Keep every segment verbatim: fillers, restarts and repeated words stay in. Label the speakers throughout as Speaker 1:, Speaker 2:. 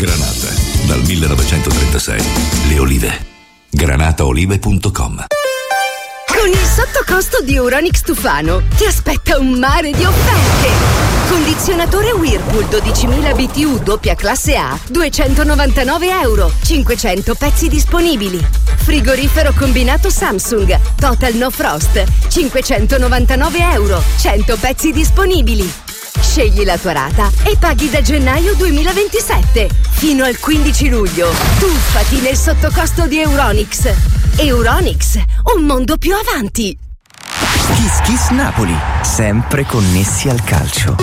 Speaker 1: Granata, dal millenovecentotrentasei. Le olive. granataolive punto com.
Speaker 2: Con il sottocosto di Euronics Tufano ti aspetta un mare di offerte. Condizionatore Whirlpool dodicimila B T U doppia classe A, duecentonovantanove euro, cinquecento pezzi disponibili. Frigorifero combinato Samsung Total No Frost, cinquecentonovantanove euro, cento pezzi disponibili. Scegli la tua rata e paghi da gennaio duemilaventisette. Fino al quindici luglio. Tuffati nel sottocosto di Euronics. Euronics, un mondo più avanti.
Speaker 3: Kiss Kiss Napoli, sempre connessi al calcio.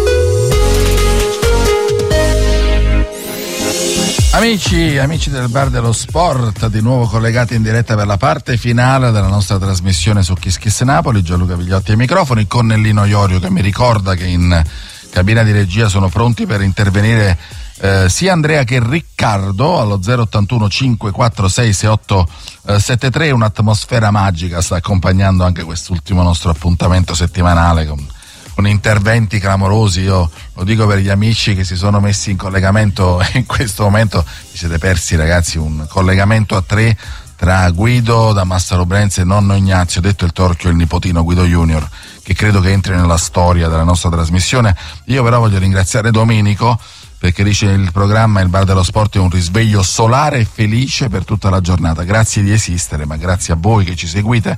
Speaker 4: Amici, amici del Bar dello Sport, di nuovo collegati in diretta per la parte finale della nostra trasmissione su Kiss Kiss Napoli. Gianluca Vigliotti ai microfoni, con Nellino Iorio che mi ricorda che in cabina di regia sono pronti per intervenire eh, sia Andrea che Riccardo allo zero ottantuno cinque quattro sei sei otto sette tre. Un'atmosfera magica sta accompagnando anche quest'ultimo nostro appuntamento settimanale con con interventi clamorosi. Io lo dico per gli amici che si sono messi in collegamento in questo momento. Vi siete persi, ragazzi, un collegamento a tre tra Guido da Massaro Brenzi e nonno Ignazio, detto il Torchio, il nipotino Guido Junior, che credo che entri nella storia della nostra trasmissione. Io però voglio ringraziare Domenico, perché dice il programma Il Bar dello Sport è un risveglio solare e felice per tutta la giornata. Grazie di esistere, ma grazie a voi che ci seguite.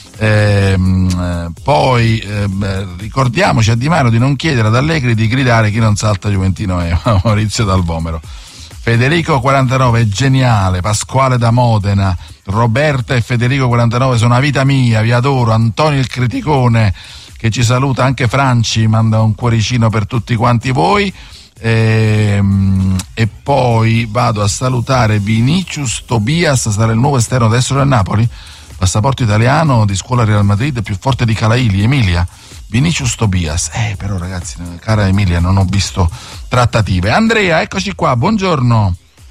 Speaker 4: Ehm, poi ehm, ricordiamoci a Di Maio di non chiedere ad Allegri di gridare chi non salta Juventino è Maurizio Dal Vomero. Federico quarantanove è geniale, Pasquale da Modena, Roberta e Federico quarantanove sono una vita mia, vi adoro. Antonio il Criticone che ci saluta, anche Franci manda un cuoricino per tutti quanti voi. E, e poi vado a salutare Vinicius Tobias, sarà il nuovo esterno destro del Napoli, passaporto italiano, di scuola Real Madrid, più forte di Calaili. Emilia, Vinicius Tobias. Eh, però ragazzi, cara Emilia, non ho visto trattative. Andrea, eccoci qua, buongiorno.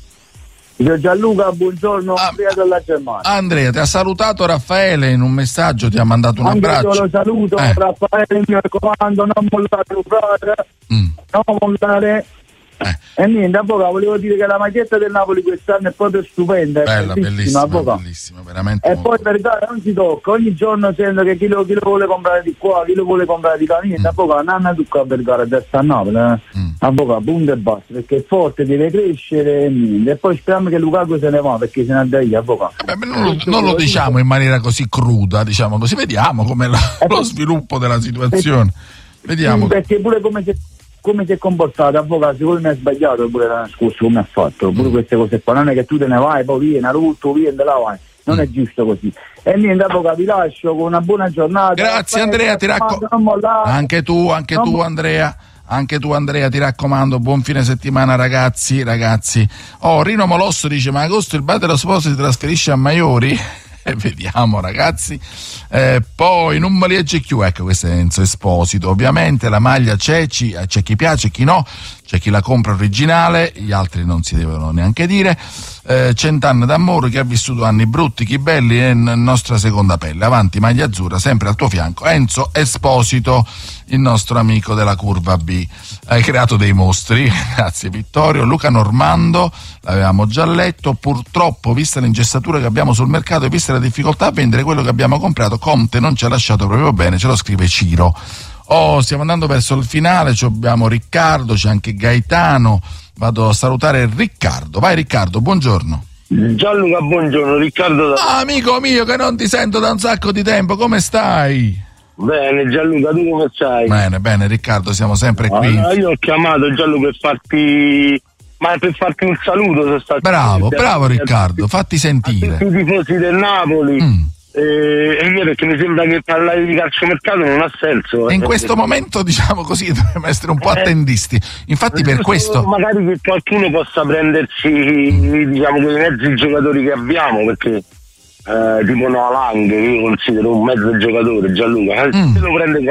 Speaker 5: Gianluca, buongiorno,
Speaker 4: ah,
Speaker 5: Andrea della Germania.
Speaker 4: Andrea, ti ha salutato Raffaele in un messaggio, ti ha mandato un
Speaker 5: Anche
Speaker 4: abbraccio.
Speaker 5: io lo saluto,
Speaker 4: eh.
Speaker 5: Raffaele, mi raccomando, non mollare, frate, mm. non mollare. Eh. E niente, avvocato, volevo dire che la maglietta del Napoli quest'anno è proprio stupenda,
Speaker 4: bella,
Speaker 5: è bellissima,
Speaker 4: bellissima, bellissima, veramente.
Speaker 5: E poi per dare non si tocca, ogni giorno sento che chi lo, chi lo vuole comprare di qua, chi lo vuole comprare di là, niente, mm. avvocato, non è tocca per dare a destra a Napoli, eh. mm. avvocato, punto e basta, perché è forte, deve crescere e niente, e poi speriamo che Lukaku se ne va, perché se ne andrà io, avvocato.
Speaker 4: Eh beh, non lo, non lo diciamo in maniera così cruda, diciamo così, vediamo come lo poi, sviluppo della situazione, perché, vediamo.
Speaker 5: Sì, perché pure come se come si è comportato, avvocato, secondo me ha sbagliato pure l'anno scorso, come ha fatto, pure mm. queste cose qua, non è che tu te ne vai, poi vieni, rutto, vieni, là vai, non mm. è giusto così. E niente, avvocato, vi lascio con una buona giornata.
Speaker 4: Grazie Andrea, ti raccomando, anche tu, anche non tu Andrea, anche tu Andrea, ti raccomando, buon fine settimana ragazzi, ragazzi. Oh, Rino Molosso dice, ma agosto il Bar dello Sport si trasferisce a Maiori? E vediamo ragazzi. Eh, poi non me li legge più, ecco, questo è Enzo Esposito. Ovviamente la maglia c'è, ci, c'è chi piace, chi no, c'è chi la compra originale, gli altri non si devono neanche dire. Eh, Cent'anni d'amore, chi ha vissuto anni brutti, chi belli, è n- nostra seconda pelle. Avanti maglia azzurra, sempre al tuo fianco Enzo Esposito, il nostro amico della curva B. Hai creato dei mostri, grazie Vittorio. Luca Normando, l'avevamo già letto. Purtroppo, vista l'ingessatura che abbiamo sul mercato e vista la difficoltà a vendere quello che abbiamo comprato, Conte non ci ha lasciato proprio bene, ce lo scrive Ciro. Oh, stiamo andando verso il finale, ci abbiamo Riccardo, c'è anche Gaetano. Vado a salutare Riccardo. Vai Riccardo, buongiorno.
Speaker 5: Gianluca, buongiorno, Riccardo da...
Speaker 4: Ah, amico mio che non ti sento da un sacco di tempo, come stai?
Speaker 5: Bene Gianluca, tu come stai?
Speaker 4: Bene, bene Riccardo, siamo sempre qui.
Speaker 5: Ah, io ho chiamato Gianluca per farti... ma per farti un saluto. Se
Speaker 4: bravo, bravo Riccardo, fatti sentire.
Speaker 5: A tutti i tifosi del Napoli. Mm. Eh, è vero, perché mi sembra che parlare di calciomercato non ha senso.
Speaker 4: E in questo eh, momento, diciamo così, dobbiamo essere un po' eh, attendisti. Infatti per questo...
Speaker 5: Magari che qualcuno possa prendersi, mm. diciamo, quei mezzi giocatori che abbiamo, perché eh, tipo Noalang, che io considero un mezzo giocatore, Gianluca, mm. se lo prende qual-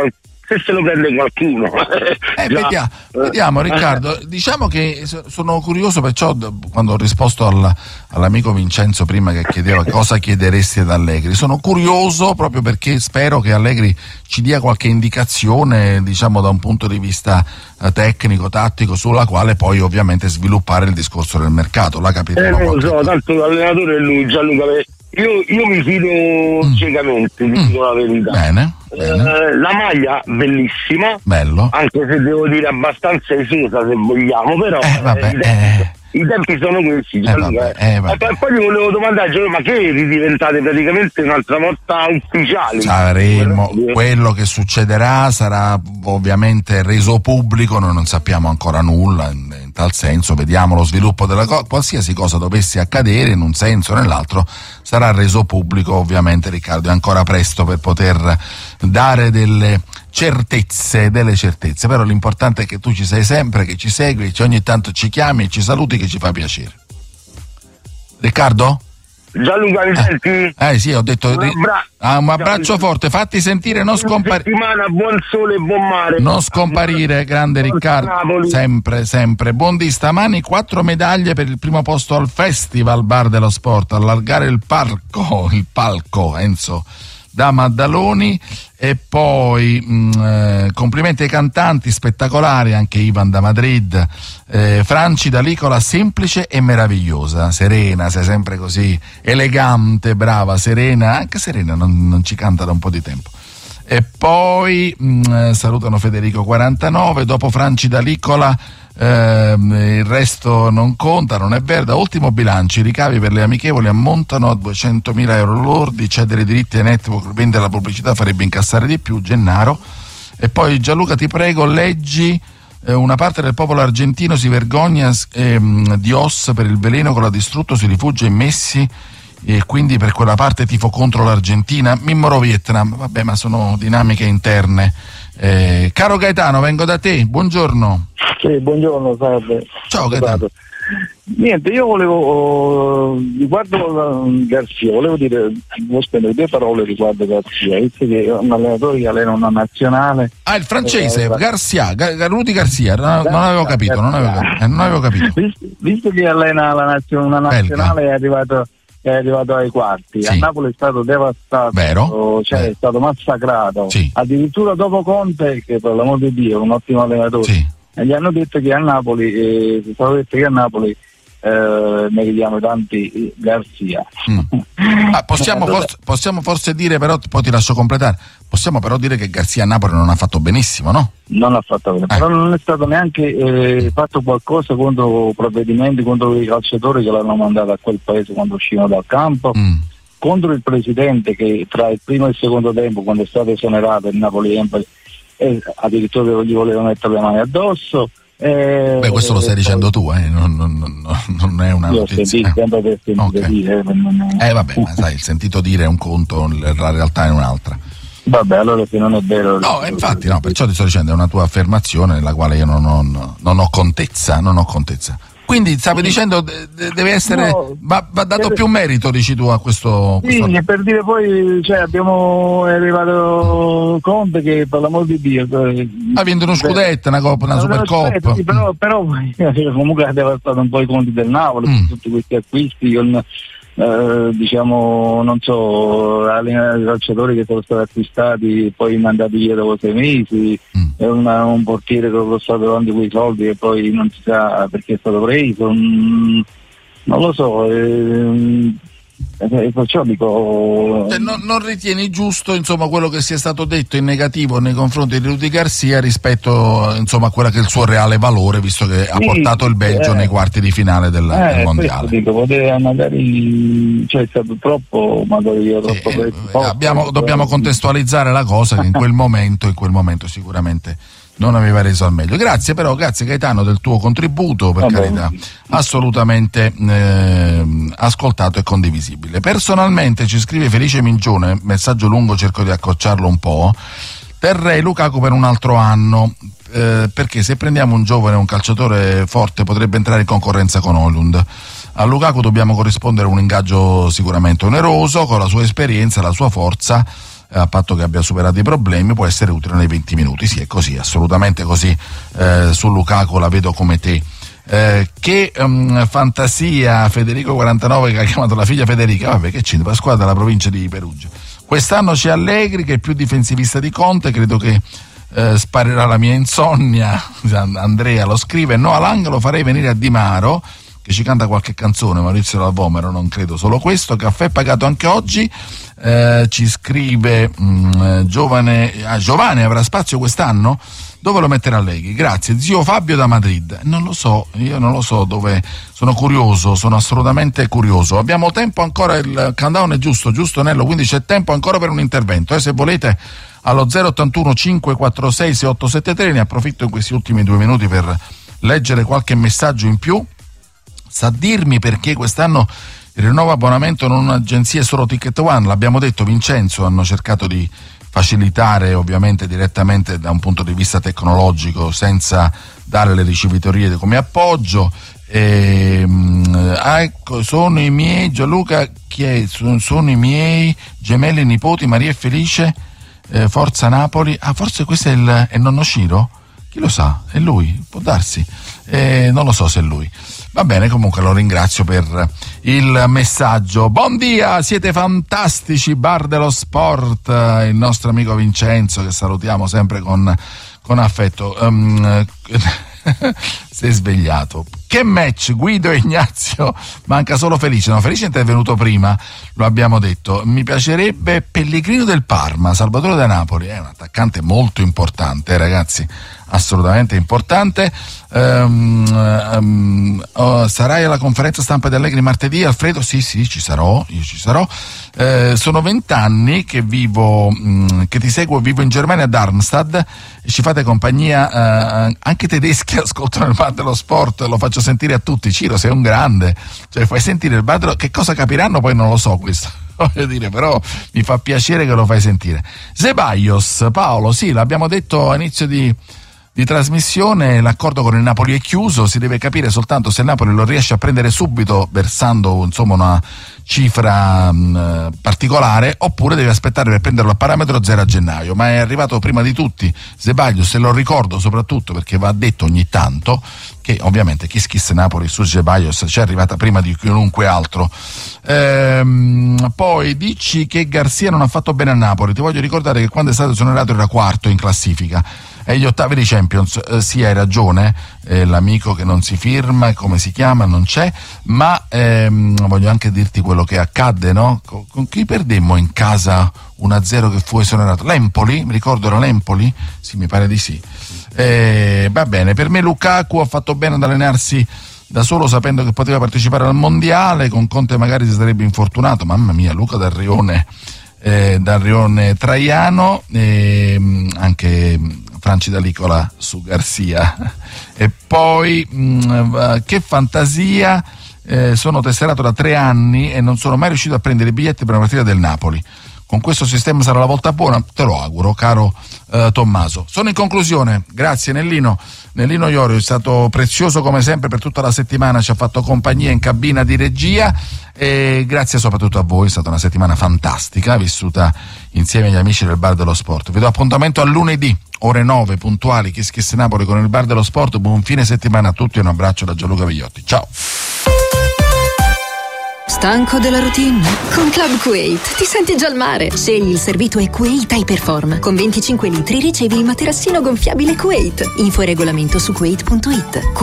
Speaker 6: se se lo prende qualcuno.
Speaker 4: Eh, vediamo, vediamo Riccardo, diciamo che sono curioso, perciò quando ho risposto al, all'amico Vincenzo prima che chiedeva cosa chiederesti ad Allegri, sono curioso proprio perché spero che Allegri ci dia qualche indicazione, diciamo da un punto di vista eh, tecnico, tattico, sulla quale poi ovviamente sviluppare il discorso del mercato. La capiremo.
Speaker 6: Eh, non lo so,
Speaker 4: cosa.
Speaker 6: tanto l'allenatore è lui, Gianluca. Io, io mi fido mm. ciecamente, vi dico la verità.
Speaker 4: Bene, bene.
Speaker 6: Eh, la maglia bellissima,
Speaker 4: bello,
Speaker 6: anche se devo dire abbastanza esosa se vogliamo, però
Speaker 4: eh, vabbè,
Speaker 6: eh,
Speaker 4: eh.
Speaker 6: i tempi sono questi.
Speaker 4: Eh, vabbè, eh, vabbè.
Speaker 6: E poi mi volevo domandare, ma che ridiventate praticamente un'altra volta ufficiali?
Speaker 4: Saremo, quello che succederà sarà ovviamente reso pubblico, noi non sappiamo ancora nulla in, in tal senso, vediamo lo sviluppo della cosa, qualsiasi cosa dovesse accadere in un senso o nell'altro sarà reso pubblico. Ovviamente Riccardo è ancora presto per poter dare delle certezze, delle certezze, però l'importante è che tu ci sei sempre, che ci segui, che ogni tanto ci chiami e ci saluti, che ci fa piacere. Riccardo?
Speaker 6: Gianluca, mi senti?
Speaker 4: Eh, eh sì, ho detto
Speaker 6: un, abbra-
Speaker 4: ah, un abbraccio forte, fatti sentire, non scomparire.
Speaker 6: Settimana, buon sole e buon mare.
Speaker 4: Non scomparire, grande Riccardo. Sempre, sempre. Buon di stamani, quattro medaglie per il primo posto al Festival Bar dello Sport, allargare il parco, il palco, Enzo da Maddaloni. E poi mh, eh, complimenti ai cantanti, spettacolari, anche Ivan da Madrid, eh, Franci da Licola, semplice e meravigliosa. Serena, sei sempre così elegante, brava Serena, anche Serena non, non ci canta da un po' di tempo. E poi mh, salutano Federico quarantanove, dopo Franci da Licola eh, il resto non conta, non è vero. Da ultimo bilancio, i ricavi per le amichevoli ammontano a duecentomila euro lordi, cedere i diritti ai network, vendere la pubblicità farebbe incassare di più, Gennaro. E poi Gianluca, ti prego, leggi eh, una parte del popolo argentino si vergogna ehm, di Oss per il veleno che l'ha distrutto, si rifugia in Messi e quindi per quella parte tifo contro l'Argentina. Mimmoro Vietnam, vabbè, ma sono dinamiche interne. Eh, caro Gaetano, vengo da te, buongiorno.
Speaker 5: Sì, buongiorno, salve.
Speaker 4: Ciao Gaetano.
Speaker 5: Niente, io volevo, riguardo Garzia, volevo dire, volevo spendere due parole riguardo Garzia, visto che è un allenatore che allena una nazionale.
Speaker 4: Ah, il francese,
Speaker 5: eh,
Speaker 4: Garcia, Gar- Rudy Garcia, non, non avevo capito, non avevo, eh, non avevo capito.
Speaker 5: Visto, visto che allena la nazio- una nazionale, Belga. è arrivato è arrivato ai quarti, sì. A Napoli è stato devastato,
Speaker 4: vero?
Speaker 5: Cioè
Speaker 4: Vero.
Speaker 5: è stato massacrato,
Speaker 4: sì.
Speaker 5: Addirittura dopo Conte, che per l'amor di Dio è un ottimo allenatore,
Speaker 4: sì.
Speaker 5: E gli hanno detto che a Napoli, eh, è stato detto che a Napoli eh, meritiamo tanti Garzia.
Speaker 4: Mm. Ah, possiamo, forse, possiamo forse dire, però poi ti lascio completare, possiamo però dire che Garzia a Napoli non ha fatto benissimo, no?
Speaker 5: Non ha fatto bene, eh. Però non è stato neanche eh, fatto qualcosa contro provvedimenti, contro i calciatori che l'hanno mandato a quel paese quando uscivano dal campo, mm. contro il presidente che tra il primo e il secondo tempo, quando è stato esonerato il Napoli Empoli, eh, addirittura gli voleva mettere le mani addosso. Eh,
Speaker 4: Beh, questo lo stai dicendo tu, eh? non, non, non, non è una
Speaker 5: io
Speaker 4: notizia.
Speaker 5: Sentito, sempre per sentito
Speaker 4: okay.
Speaker 5: dire, non è...
Speaker 4: Eh vabbè, ma sai, il sentito dire è un conto, la realtà è un'altra.
Speaker 5: Vabbè, allora se non è vero...
Speaker 4: No, infatti no, perciò ti sto dicendo, è una tua affermazione nella quale io non ho, non ho contezza, non ho contezza. Quindi stavi dicendo de- deve essere
Speaker 5: no,
Speaker 4: va, va dato deve... più merito, dici tu, a questo,
Speaker 5: sì,
Speaker 4: questo...
Speaker 5: per dire poi, cioè abbiamo è arrivato Conte che per l'amor di Dio
Speaker 4: ha vinto uno scudetto, una coppa, una Supercoppa,
Speaker 5: sì, però, però comunque ha devastato un po' i conti del Napoli, mm. tutti questi acquisti con eh, diciamo non so i calciatori che sono stati acquistati poi mandati via dopo sei mesi, mm. è una, un portiere che è stato davanti quei soldi e poi non si sa perché è stato preso, mm, non lo so, eh, eh, perciò dico
Speaker 4: cioè, non, non ritieni giusto insomma quello che sia stato detto in negativo nei confronti di Rudy Garcia rispetto insomma a quello che è il suo reale valore, visto che sì, ha portato il Belgio eh, nei quarti di finale del,
Speaker 5: eh,
Speaker 4: del mondiale.
Speaker 5: Dico, poteva magari cioè è stato troppo magari io troppo
Speaker 4: eh,
Speaker 5: preso,
Speaker 4: abbiamo,
Speaker 5: poco,
Speaker 4: dobbiamo contestualizzare la cosa che in quel momento in quel momento sicuramente non aveva reso al meglio. Grazie però, grazie Gaetano del tuo contributo, per Vabbè. carità, assolutamente eh, ascoltato e condivisibile. Personalmente, ci scrive Felice Mingione, messaggio lungo, cerco di accorciarlo un po', terrei Lukaku per un altro anno, eh, perché se prendiamo un giovane, un calciatore forte, potrebbe entrare in concorrenza con Højlund. A Lukaku dobbiamo corrispondere un ingaggio sicuramente oneroso, con la sua esperienza, la sua forza, a patto che abbia superato i problemi, può essere utile nei venti minuti. Sì, è così, assolutamente così. Eh, su Lukaku la vedo come te. Eh, che um, fantasia, Federico quarantanove che ha chiamato la figlia Federica, vabbè, che c'è, la squadra della provincia di Perugia. Quest'anno c'è Allegri che è più difensivista di Conte, credo che eh, sparerà la mia insonnia. Andrea lo scrive. No, all'angolo farei venire a Di Maro che ci canta qualche canzone, Maurizio Lavomero, non credo solo questo. Caffè pagato anche oggi. Eh, ci scrive mh, giovane ah, Giovanni avrà spazio quest'anno? Dove lo metterà Allegri? Grazie. Zio Fabio da Madrid. Non lo so, io non lo so dove. Sono curioso, sono assolutamente curioso. Abbiamo tempo ancora, il countdown è giusto, giusto Nello, quindi c'è tempo ancora per un intervento. Eh, se volete allo zero ottantuno cinque quattro sei sei otto sette tre, ne approfitto in questi ultimi due minuti per leggere qualche messaggio in più. Sa dirmi perché quest'anno rinnova abbonamento non un'agenzia, solo Ticket One? L'abbiamo detto, Vincenzo, hanno cercato di facilitare ovviamente direttamente da un punto di vista tecnologico senza dare le ricevitorie come appoggio. E, mh, ecco, sono i miei, Gianluca, chi è? Sono, sono i miei gemelli nipoti Maria e Felice, eh, Forza Napoli. Ah, forse questo è il è nonno Ciro? Chi lo sa? È lui? Può darsi. Eh, non lo so se è lui. Va bene, comunque lo ringrazio per il messaggio. Buon dia, siete fantastici, Bar dello Sport, il nostro amico Vincenzo che salutiamo sempre con, con affetto. Um, sei svegliato. Che match, Guido e Ignazio, manca solo Felice. No, Felice è intervenuto prima, lo abbiamo detto. Mi piacerebbe Pellegrino del Parma, Salvatore da Napoli, è un attaccante molto importante, ragazzi, assolutamente importante. Um, um, oh, sarai alla conferenza stampa di Allegri martedì, Alfredo? Sì, sì, ci sarò, io ci sarò. Eh, sono vent'anni che vivo, mh, che ti seguo, vivo in Germania a Darmstadt e ci fate compagnia, eh, anche tedeschi ascoltano il Bar dello Sport, lo faccio sentire a tutti. Ciro, sei un grande, cioè fai sentire il Bar dello... che cosa capiranno poi non lo so questo. Voglio dire, però mi fa piacere che lo fai sentire. Zeballos, Paolo, sì, l'abbiamo detto a inizio di di trasmissione, l'accordo con il Napoli è chiuso, si deve capire soltanto se il Napoli lo riesce a prendere subito versando insomma una cifra mh, particolare, oppure deve aspettare per prenderlo a parametro zero a gennaio. Ma è arrivato prima di tutti Zeballos, se lo ricordo soprattutto perché va detto ogni tanto che ovviamente Kiss Kiss Napoli su Zeballos ci è arrivata prima di chiunque altro. Ehm, poi dici che Garcia non ha fatto bene a Napoli, ti voglio ricordare che quando è stato esonerato era quarto in classifica e gli ottavi di Champions. Eh, sì, hai ragione, eh, l'amico che non si firma, come si chiama, non c'è, ma ehm, voglio anche dirti quello che accadde, no? Con, con chi perdemmo in casa uno a zero che fu esonerato? L'Empoli, mi ricordo era l'Empoli? Sì, mi pare di sì. Eh, va bene, per me Lukaku ha fatto bene ad allenarsi da solo sapendo che poteva partecipare al mondiale, con Conte magari si sarebbe infortunato. Mamma mia, Luca Dal Rione, eh, Dal Rione Traiano, eh, anche Franci D'Alicola su Garcia. E poi mh, che fantasia, eh, sono tesserato da tre anni e non sono mai riuscito a prendere i biglietti per una partita del Napoli. Con questo sistema sarà la volta buona, te lo auguro, caro eh, Tommaso. Sono in conclusione, grazie Nellino. Nellino Iorio è stato prezioso come sempre per tutta la settimana, ci ha fatto compagnia in cabina di regia e grazie soprattutto a voi, è stata una settimana fantastica, vissuta insieme agli amici del Bar dello Sport. Vi do appuntamento a lunedì, ore nove puntuali, Kiss Kiss Napoli con il Bar dello Sport. Buon fine settimana a tutti e un abbraccio da Gianluca Vigliotti. Ciao.
Speaker 2: Stanco della routine? Con Club Kuwait ti senti già al mare. Scegli il servito Kuwait Hyperform. Con venticinque litri ricevi il materassino gonfiabile Kuwait. Info e regolamento su kuwait punto it.